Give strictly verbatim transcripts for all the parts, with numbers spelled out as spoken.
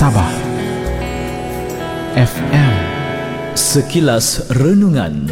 Sabah F M. Sekilas Renungan.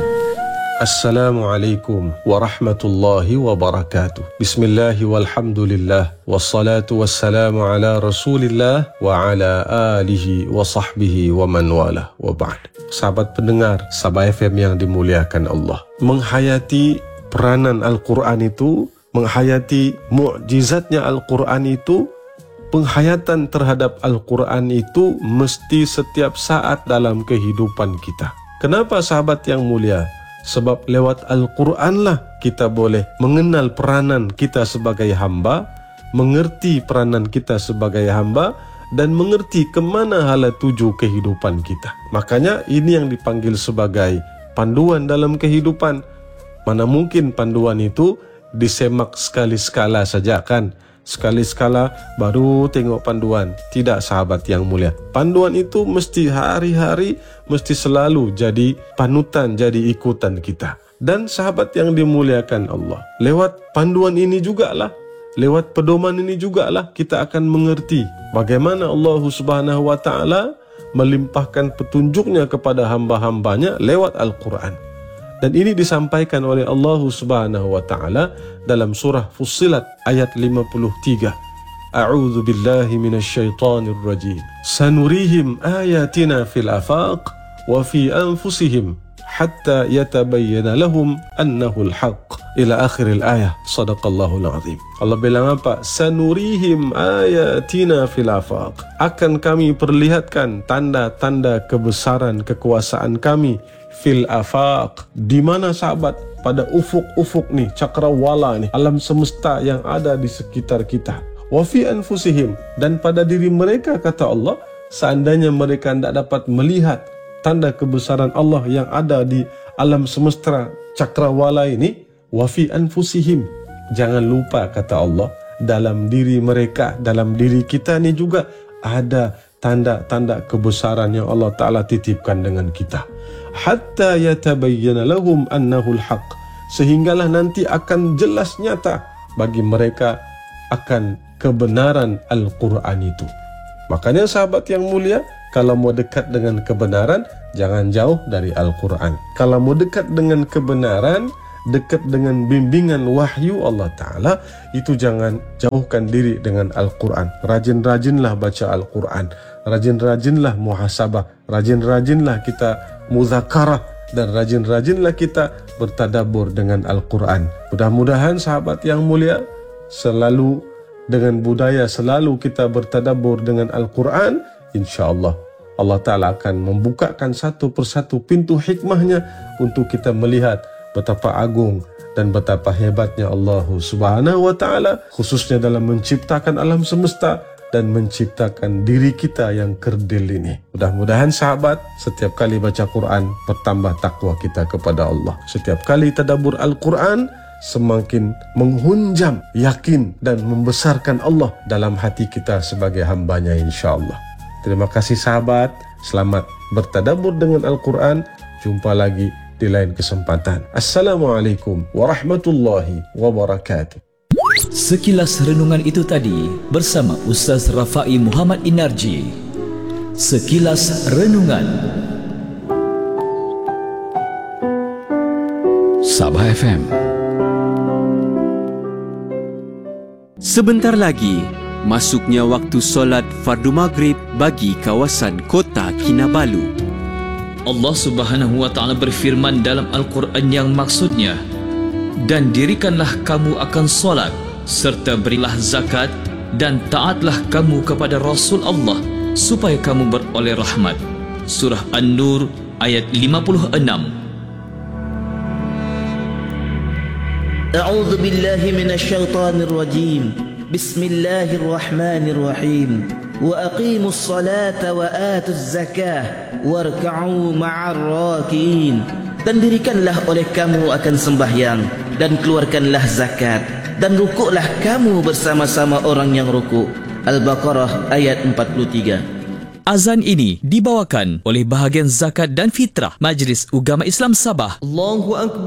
Assalamualaikum warahmatullahi wabarakatuh. Bismillahi walhamdulillah. Wassalatu wassalamu ala rasulillah wa ala alihi wa sahbihi wa man wala wa ba'd. Sahabat pendengar Sabah F M yang dimuliakan Allah, menghayati peranan Al-Quran itu, menghayati mukjizatnya Al-Quran itu, penghayatan terhadap Al-Quran itu mesti setiap saat dalam kehidupan kita. Kenapa sahabat yang mulia? Sebab lewat Al-Quran lah kita boleh mengenal peranan kita sebagai hamba, mengerti peranan kita sebagai hamba, dan mengerti kemana hala tuju kehidupan kita. Makanya ini yang dipanggil sebagai panduan dalam kehidupan. Mana mungkin panduan itu disemak sekali-sekala saja kan? Sekali-sekala baru tengok panduan. Tidak sahabat yang mulia. Panduan itu mesti hari-hari, mesti selalu jadi panutan, jadi ikutan kita. Dan sahabat yang dimuliakan Allah, lewat panduan ini jugalah, lewat pedoman ini jugalah kita akan mengerti bagaimana Allah Subhanahu wa Ta'ala melimpahkan petunjuknya kepada hamba-hambanya lewat Al-Quran. Dan ini disampaikan oleh Allah Subhanahu wa Ta'ala dalam surah Fussilat ayat lima puluh tiga. A'udzu billahi minasyaitonir rajim. Sanurihim ayatina fil afaq wa fi anfusihim hatta yatabayyana lahum annahu al-haq. Ila akhiril ayah. Sadaqallahul azim. Allah bilang apa? Sanurihim ayatina fil afaq. Akan kami perlihatkan tanda-tanda kebesaran kekuasaan kami fil afaq. Di mana sahabat? Pada ufuk-ufuk nih, cakrawala nih, alam semesta yang ada di sekitar kita. Wa fi anfusihim, dan pada diri mereka, kata Allah, seandainya mereka tidak dapat melihat tanda kebesaran Allah yang ada di alam semesta cakrawala ini, wa fi anfusihim, jangan lupa kata Allah, dalam diri mereka, dalam diri kita ni juga ada tanda-tanda kebesaran yang Allah Ta'ala titipkan dengan kita. Hatta yatabayyana lahum annahu al-haq, sehinggalah nanti akan jelas nyata bagi mereka akan kebenaran Al-Quran itu. Makanya sahabat yang mulia, kalau mau dekat dengan kebenaran, jangan jauh dari Al-Quran. Kalau mau dekat dengan kebenaran, dekat dengan bimbingan wahyu Allah Ta'ala, itu jangan jauhkan diri dengan Al-Quran. Rajin-rajinlah baca Al-Quran, rajin-rajinlah muhasabah, rajin-rajinlah kita muzakarah, dan rajin-rajinlah kita bertadabbur dengan Al-Quran. Mudah-mudahan sahabat yang mulia, selalu dengan budaya selalu kita bertadabbur dengan Al-Quran, insya-Allah Allah Ta'ala akan membukakan satu persatu pintu hikmahnya untuk kita melihat betapa agung dan betapa hebatnya Allah Subhanahu wa Ta'ala, khususnya dalam menciptakan alam semesta dan menciptakan diri kita yang kerdil ini. Mudah-mudahan sahabat, setiap kali baca Quran bertambah takwa kita kepada Allah. Setiap kali tadabbur Al-Quran semakin menghunjam yakin dan membesarkan Allah dalam hati kita sebagai hambanya, insya-Allah. Terima kasih sahabat, selamat bertadabbur dengan Al-Quran. Jumpa lagi di lain kesempatan. Assalamualaikum warahmatullahi wabarakatuh. Sekilas renungan itu tadi bersama Ustaz Rafai Muhammad Inarji. Sekilas Renungan. Sabah F M. Sebentar lagi masuknya waktu solat fardu maghrib bagi kawasan kota Kinabalu. Allah Subhanahu wa Ta'ala berfirman dalam Al-Quran yang maksudnya, dan dirikanlah kamu akan solat, serta berilah zakat, dan taatlah kamu kepada Rasul Allah, supaya kamu beroleh rahmat. Surah An-Nur ayat lima puluh enam. A'udzu billahi minasyaitonir rajim. Bismillahirrahmanirrahim. Wa aqimus salata wa atuz zakah warka'u ma'ar rakiin. Dan dirikanlah oleh kamu akan sembahyang, dan keluarkanlah zakat, dan rukuklah kamu bersama-sama orang yang rukuk. Al-Baqarah ayat empat puluh tiga. Azan ini dibawakan oleh bahagian zakat dan fitrah Majlis Ugama Islam Sabah. Allahu Akbar.